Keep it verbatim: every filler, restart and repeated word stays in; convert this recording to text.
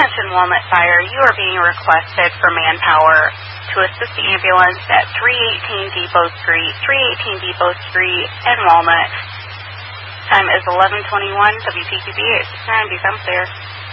Attention Walnut Fire, you are being requested for manpower to assist the ambulance at three eighteen Depot Street, three eighteen Depot Street, and Walnut. Time is eleven twenty-one. W P Q B eight six nine, become clear.